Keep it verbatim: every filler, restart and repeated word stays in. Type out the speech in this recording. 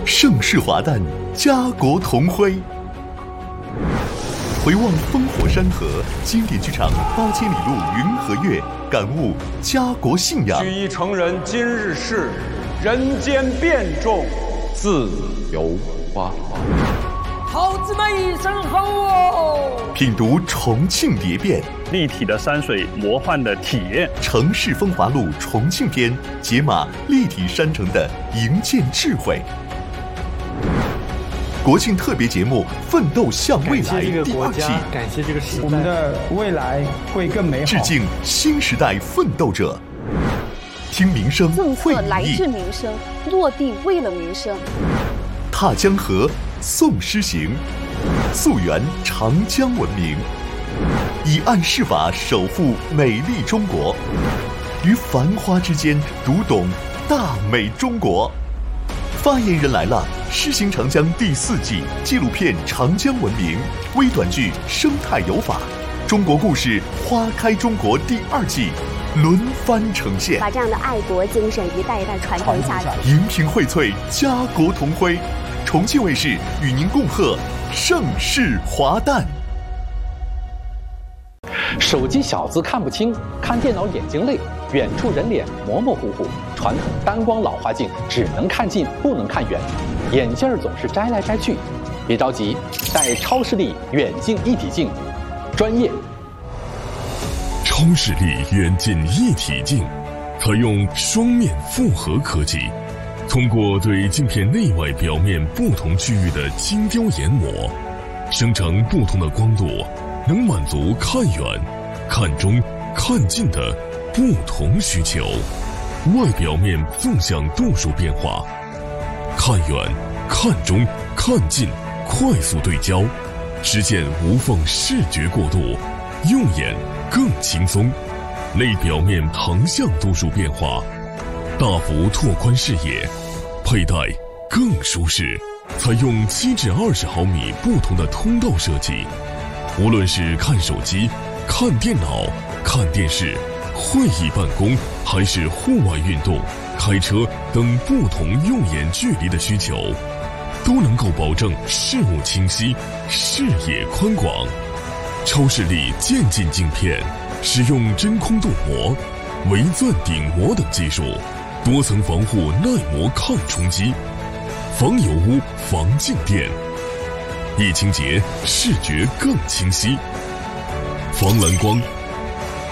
盛世华诞，家国同辉。回望烽火山河，经典剧场八千里路云和月，感悟家国信仰。 举一成人今日事，人间变众，自由花花。 好姊妹一声吼哦！ 品读重庆蝶变， 立体的山水，魔幻的体验。 城市风华录重庆篇，解码立体山城的营建智慧。国庆特别节目《奋斗向未来》第二季， 感谢这个时代， 我们的未来会更美好。 致敬新时代奋斗者，听民生政会策来民意， 自民生，落地为了民生。 踏江河，诵诗行，溯源长江文明，以案释法守护美丽中国，于繁花之间读懂大美中国。发言人来了，诗行长江第四季纪录片《长江文明》，微短剧《生态有法》，中国故事《花开中国》第二季轮番呈现， 把这样的爱国精神一代一代传承下去。 荧屏荟萃，家国同辉。重庆卫视与您共贺盛世华诞。 手机小字看不清，看电脑眼睛累，远处人脸模模糊糊，传统单光老花镜只能看近不能看远，眼镜儿总是摘来摘去。别着急，戴超视力远近一体镜，专业。 超视力远近一体镜，采用双面复合科技，通过对镜片内外表面不同区域的精雕研磨，生成不同的光度，能满足看远、看中、看近的不同需求。外表面纵向度数变化，看远、看中、看近快速对焦，实现无缝视觉过渡，用眼更轻松。内表面横向度数变化，大幅拓宽视野，佩戴更舒适。采用七至二十毫米不同的通道设计，无论是看手机、看电脑、看电视、会议办公，还是户外运动、开车等不同用眼距离的需求，都能够保证视物清晰、视野宽广。超视力渐进镜片使用真空镀膜、微钻顶膜等技术，多层防护耐磨抗冲击，防油污、防静电，一清洁视觉更清晰。防蓝光、